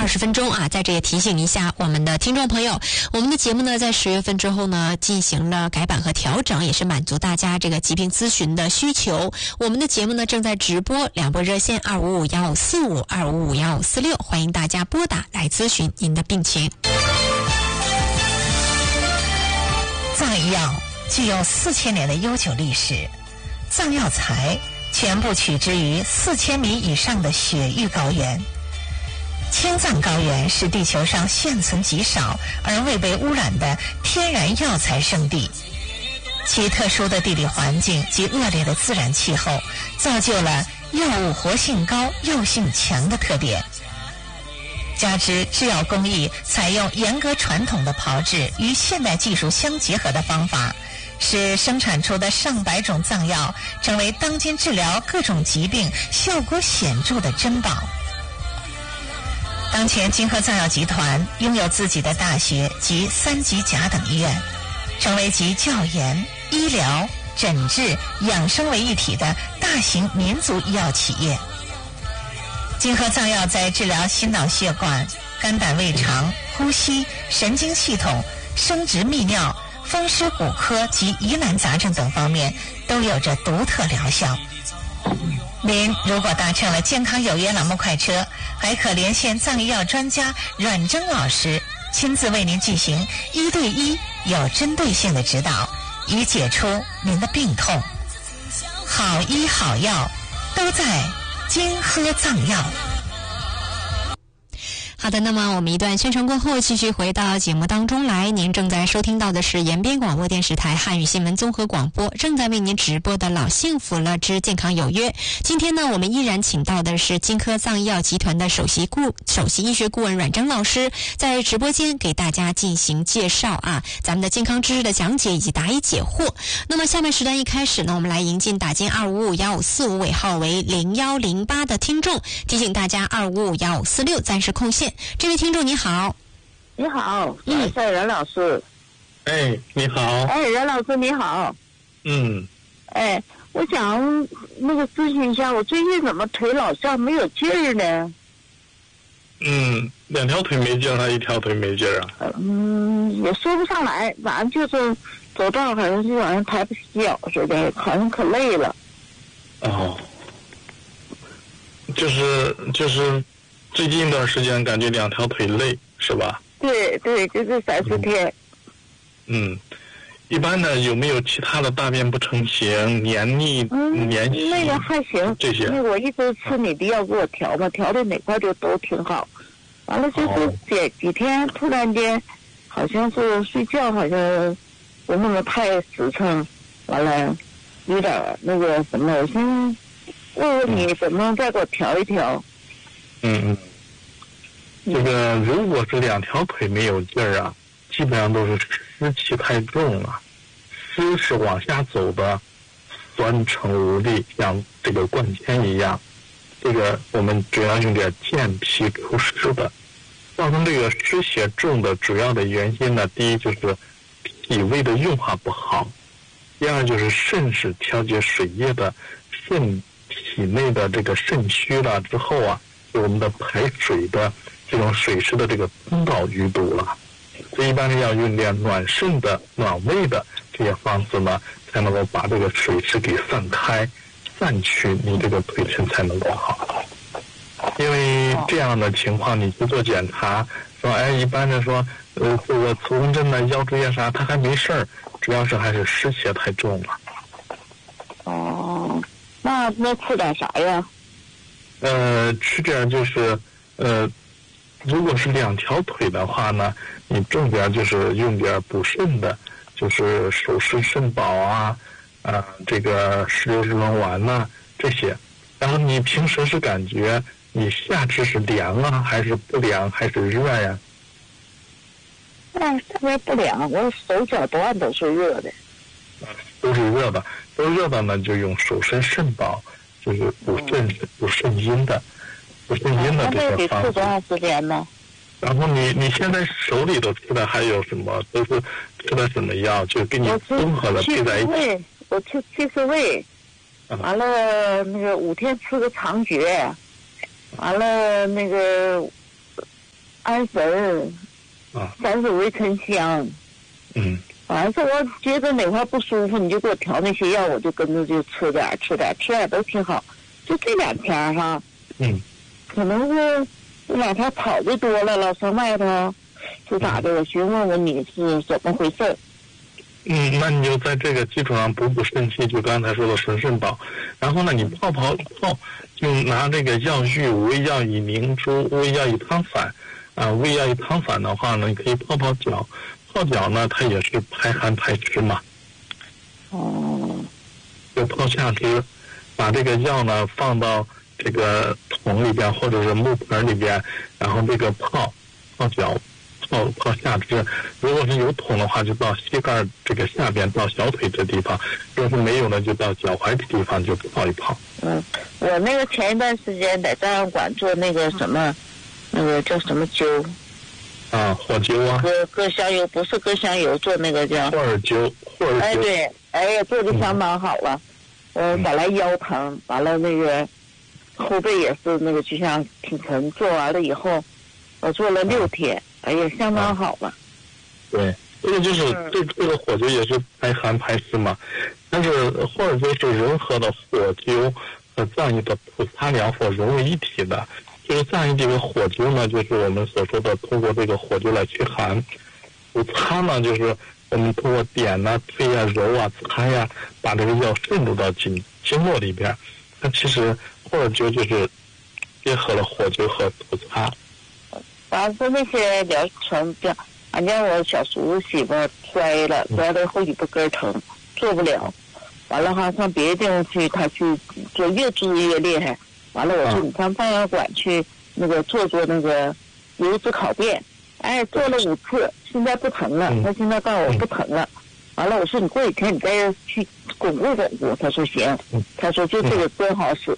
20分钟啊。在这也提醒一下我们的听众朋友，我们的节目呢在10月份之后呢进行了改版和调整，也是满足大家这个疾病咨询的需求。我们的节目呢正在直播，两拨热线2551545、2551546，欢迎大家拨打来咨询您的病情。 藏医药具有4000年的悠久历史，藏药材全部取之于4000米以上的雪域高原。青藏高原是地球上现存极少而未被污染的天然药材圣地，其特殊的地理环境及恶劣的自然气候，造就了药物活性高、药性强的特点。加之制药工艺采用严格传统的炮制与现代技术相结合的方法，使生产出的上百种藏药成为当今治疗各种疾病效果显著的珍宝。当前金河藏药集团拥有自己的大学及3级甲等医院，成为集教研、医疗、诊治、养生为一体的大型民族医药企业。金河藏药在治疗心脑血管、肝胆胃肠、呼吸、神经系统、生殖泌尿、风湿骨科及疑难杂症等方面都有着独特疗效。您如果搭乘了健康有约栏目快车，还可连线藏医药专家阮征老师，亲自为您进行1对1有针对性的指导，以解除您的病痛。好医好药都在金河藏药。 好的，那么我们一段宣传过后继续回到节目当中来。您正在收听到的是延边广播电视台汉语新闻综合广播，正在为您直播的老幸福了之健康有约。今天呢，我们依然请到的是金科藏医药集团的首席医学顾问阮征老师，在直播间给大家进行介绍啊，咱们的健康知识的讲解以及答疑解惑。那么下面时段一开始呢，我们来迎进打进2551545尾号为0108的听众，提醒大家2551546暂时空线。这位听众你好。 你好，是任老师。 哎，你好。 哎，任老师你好。哎，我想那个咨询一下，我最近怎么腿老像没有劲儿呢？ 两条腿没劲儿还一条腿没劲儿啊？ 也说不上来，反正就是走道好像就好像抬不起脚似的，好像可累了。 哦，就是最近一段时间感觉两条腿累是吧？ 对对，就是3-4天。 一般的有没有其他的大便不成形、黏腻、黏稀？ 那个还行， 这些。 那我一直吃你的药给我调嘛，调的哪块就都挺好。完了就是几天突然间，好像是睡觉好像不那么太实诚，完了有点那个什么，我先问问你怎么能再给我调一调。 这个如果是两条腿没有劲儿啊，基本上都是湿气太重了，湿是往下走的，酸沉无力，像这个灌铅一样。这个我们主要用点健脾除湿的。造成这个湿血重的主要的原因呢，第一就是脾胃的运化不好，第二就是肾是调节水液的，肾体内的这个肾虚了之后啊，我们的排水的这种水湿的这个通道淤堵了，所以一般是要用点暖肾的、暖胃的这些方式呢，才能够把这个水湿给散开，散去，你这个腿肾才能够好。因为这样的情况，你去做检查，说一般的说，这个磁共振呢、腰椎啊啥，它还没事儿，主要是还是湿气太重了。 哦，那吃点啥呀？ 吃点就是如果是两条腿的话呢，你重点就是用点补肾的，就是手湿肾宝啊，这个石榴日轮丸呐这些。然后你平时是感觉你下肢是凉啊，还是不凉，还是热呀？ 特别不凉，我手脚段都是热的。 都是热的，都热的呢，就用手参肾宝，就是补肾阴的，补肾阴的这个方式。 那得吃多长时间呢？ 然后你现在手里头吃的还有什么？都是吃的什么药？就给你综合的配在一起。 我吃气湿胃，完了那个5天吃个长诀，完了那个安神啊 ，30味沉香。反正是我觉得哪块不舒服，你就给我调那些药，我就跟着就吃点都挺好。就这2天哈，可能是这2天吵的多了，老上外头是咋的？我询问问你是怎么回事。 那你就在这个基础上补肾气，就刚才说的纯肾宝。然后呢，你泡，就拿这个药浴五味药以明珠，五味药以汤散。五味药以汤散的话呢，你可以泡脚。泡脚呢，它也是排寒排湿嘛。就泡下肢，把这个药呢放到这个桶里边或者是木盆里边，然后这个泡脚。泡下肢，如果是有桶的话，就到膝盖这个下边到小腿这地方；如果是没有呢，就到脚踝这地方就泡一泡。 我那个前一段时间在照样馆做那个什么，那个叫什么灸？ 火灸啊。 搁香油，不是搁香油做那个叫霍尔灸。 哎，对，哎呀，做的相当好了。本来腰疼，完了那个后背也是那个就像挺沉，做完了以后，我做了6天。哎呀，相当好了。 对，这个就是这个火灸也是排寒排湿嘛。但是霍尔灸是融合的火灸和藏医的普擦疗法融为一体的。就是藏医这个火灸呢，就是我们所说的通过这个火灸来驱寒；普擦呢，就是我们通过点呐、推呀、揉啊、擦呀，把这个药渗入到经络里边。那其实霍尔灸就是结合了火灸和普擦。 反正那些疗程，俺家我小叔媳妇摔了后脊背根疼，做不了。完了哈，上别的地方去，他去做越治越厉害。完了，我说你上照样馆去那个做那个油脂烤遍，哎，做了5次，现在不疼了。他现在告诉我不疼了。完了，我说你过几天你再去巩固巩固。他说行。他说就这个真好使。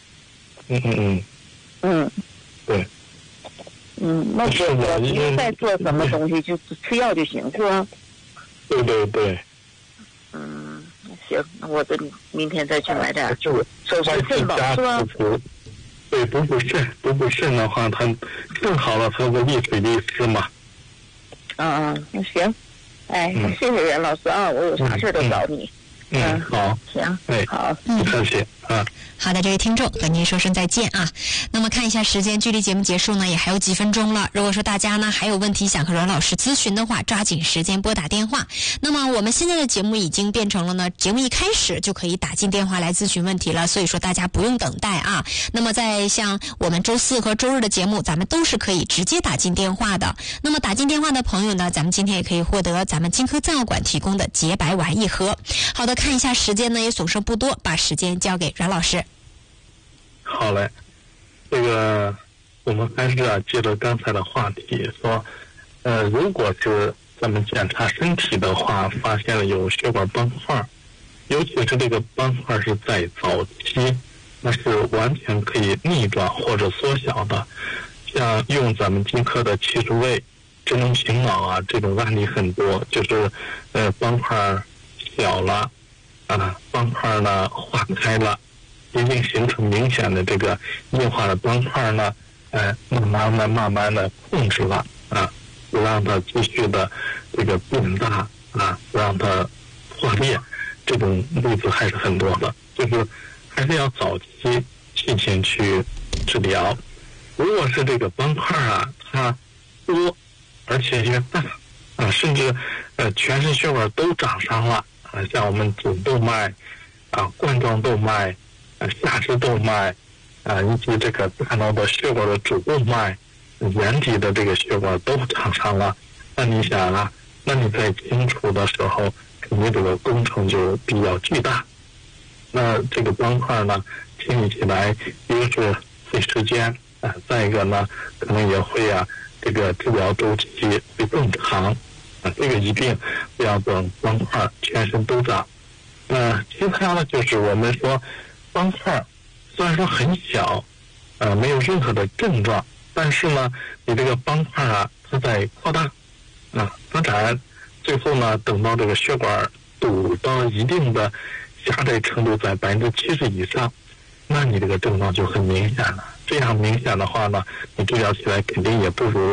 对。 那我不用再做什么东西，就吃药就行，是吧？ 对。 行，那我这明天再去买点手持肾宝，是吧？ 对，补肾的话，它更好了，它会利水利湿嘛。 那行，哎，谢谢任老师啊，我有啥事都找你。 好， 行，好， 不客气啊。 好的，这位听众和您说声再见啊。那么看一下时间，距离节目结束呢也还有几分钟了。如果说大家呢还有问题想和阮老师咨询的话，抓紧时间拨打电话。那么我们现在的节目已经变成了呢，节目一开始就可以打进电话来咨询问题了，所以说大家不用等待啊。那么在像我们周4和周日的节目，咱们都是可以直接打进电话的。那么打进电话的朋友呢，咱们今天也可以获得咱们金科藏药馆提供的洁白丸1盒。好的，看一下时间呢也所剩不多，把时间交给阮老师。 好嘞，这个我们还是接着刚才的话题说，如果是咱们检查身体的话，发现了有血管斑块，尤其是这个斑块是在早期，那是完全可以逆转或者缩小的。像用咱们金科的70味真能醒脑啊，这种案例很多，就是斑块小了斑块呢化开了，已经形成明显的这个硬化的斑块呢，慢慢的控制了不让它继续的这个变大不让它破裂，这种例子还是很多的，就是还是要早期提前去治疗。如果是这个斑块它多而且越大甚至全身血管都长伤了像我们颈动脉冠状动脉下肢动脉以及这个大脑的血管的主动脉眼底的这个血管都长伤了，那你想那你在清除的时候肯定这个工程就比较巨大。那这个斑块呢清理起来一个是费时间再一个呢可能也会这个治疗周期会更长这个一定不要等斑块全身都长。其他呢就是我们说斑块虽然说很小没有任何的症状，但是呢你这个斑块它在扩大发展，最后呢等到这个血管堵到一定的狭窄程度在70%以上，那你这个症状就很明显了。这样明显的话呢，你治疗起来肯定也不如